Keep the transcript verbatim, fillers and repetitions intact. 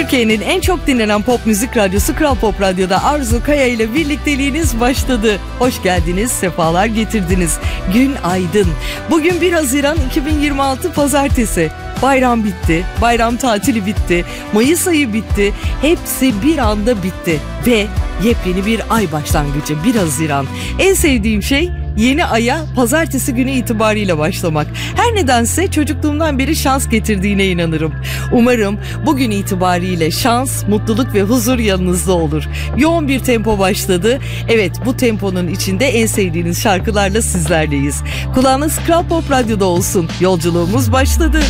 Türkiye'nin en çok dinlenen pop müzik radyosu Kral Pop Radyo'da Arzu Kaya ile birlikteliğiniz başladı. Hoş geldiniz, sefalar getirdiniz. Gün aydın. Bugün bir Haziran iki bin yirmi altı Pazartesi. Bayram bitti, bayram tatili bitti, Mayıs ayı bitti. Hepsi bir anda bitti ve yepyeni bir ay başlangıcı bir Haziran. En sevdiğim şey yeni aya pazartesi günü itibariyle başlamak. Her nedense çocukluğumdan beri şans getirdiğine inanırım. Umarım bugün itibariyle şans, mutluluk ve huzur yanınızda olur. Yoğun bir tempo başladı. Evet, bu temponun içinde en sevdiğiniz şarkılarla sizlerleyiz. Kulağınız Kral Pop Radyo'da olsun. Yolculuğumuz başladı.